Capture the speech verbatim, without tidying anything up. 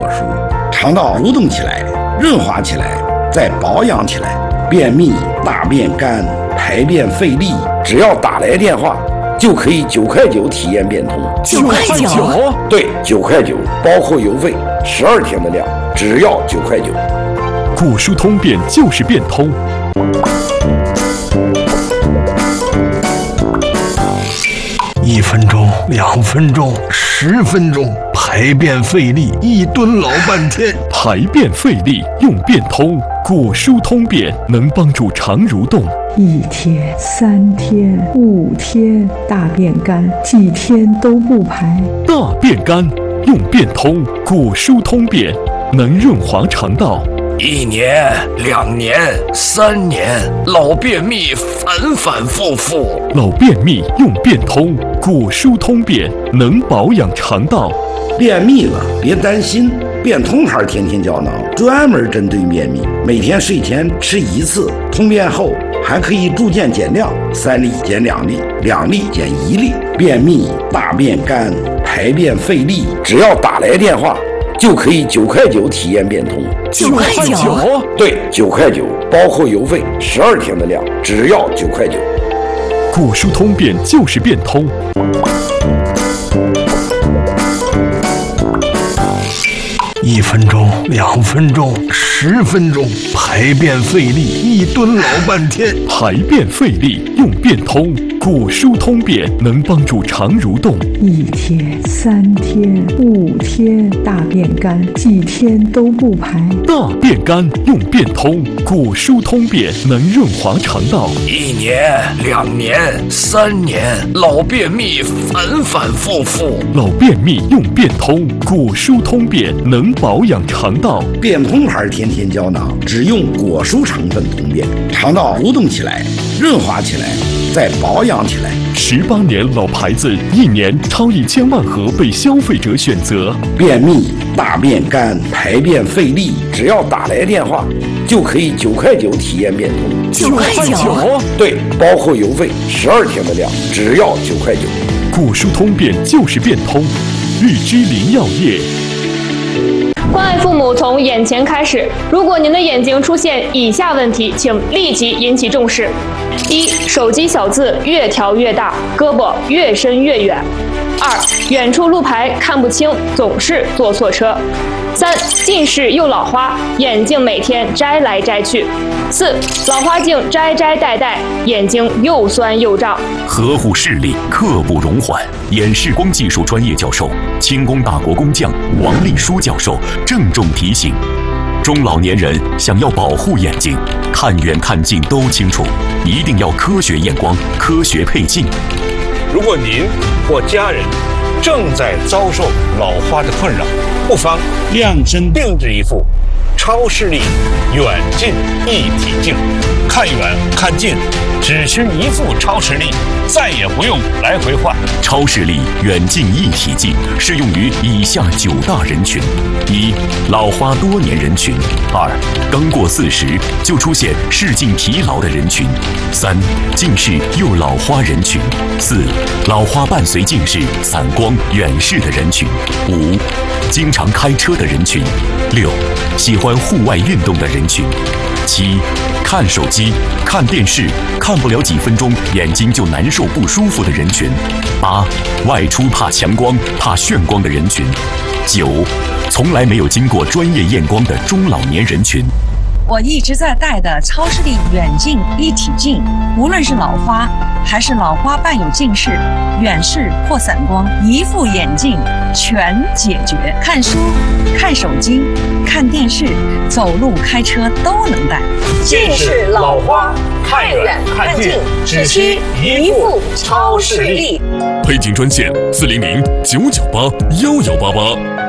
书，肠道蠕动起来，润滑起来，再保养起来。便秘、大便干、排便费力，只要打来电话，就可以九块九体验变通。 九块九？ 对，九块九，包括邮费，十二天的量，只要九块九。 果蔬通便就是变通。 一分钟，两分钟，十分钟，排便费力，一蹲老半天。 排便费力用变通，果蔬通便能帮助肠蠕动。 一天、三天、五天，大便干，几天都不排。 大便干用变通，果蔬通便能润滑肠道。 一年、两年、三年，老便秘反反复复。 老便秘用变通，果蔬通便能保养肠道。 便秘了别担心，变通牌天天胶囊专门针对便秘，每天睡前吃一次，通便后还可以逐渐减量，三粒减两粒，两粒减一粒。便秘、大便干、排便费力，只要打来电话，就可以九块九体验变通。 九块九？ 对，九块九，包括邮费，十二天的量，只要九块九。 果蔬通便就是变通。 一分钟，两分钟，十分钟，排便费力，一蹲老半天。 排便费力用变通，果蔬通便能帮助肠蠕动。 一天、三天、五天，大便干，几天都不排。 大便干用变通，果蔬通便能润滑肠道。 一年、两年、三年，老便秘反反复复。 老便秘用变通，果蔬通便能保养肠道。 变通牌天天胶囊只用果蔬成分通便，肠道蠕动起来，润滑起来，再保养起来。 十八年老牌子，一年超一千万盒被消费者选择。 便秘、大便干、排便费力，只要打来电话，就可以九块九体验变通。 九块九？ 对，包括邮费，十二天的量，只要九块九。 果蔬通便就是变通，日之林药业。 关爱父母从眼前开始。如果您的眼睛出现以下问题，请立即引起重视：一、手机小字越调越大，胳膊越伸越远；二、远处路牌看不清，总是坐错车；三、近视又老花，眼镜每天摘来摘去；四、老花镜摘摘戴戴，眼睛又酸又胀。 呵护视力，刻不容缓。眼视光技术专业教授、轻工大国工匠王立书教授郑重提醒：中老年人想要保护眼睛，看远看近都清楚，一定要科学验光、科学配镜。 如果您或家人正在遭受老花的困扰，不妨量身定制一副超视力远近一体镜，看远看近只需一副超视力，再也不用来回换。 超视力远近一体镜适用于以下九大人群：一、老花多年人群；二、刚过四十就出现视镜疲劳的人群；三、近视又老花人群；四、老花伴随近视、散光、远视的人群；五、经常开车的人群；六、喜欢户外运动的人群；七、看手机、看电视看不了几分钟眼睛就难受不舒服的人群；八、外出怕强光、怕眩光的人群；九、从来没有经过专业验光的中老年人群。 我一直在戴的超视力远近一体镜，无论是老花还是老花伴有近视、远视或散光，一副眼镜全解决。看书、看手机、看电视、走路、开车都能戴。 近视、老花，看远看近，只需一副超视力。 配镜专线：四零零九九八幺幺八八。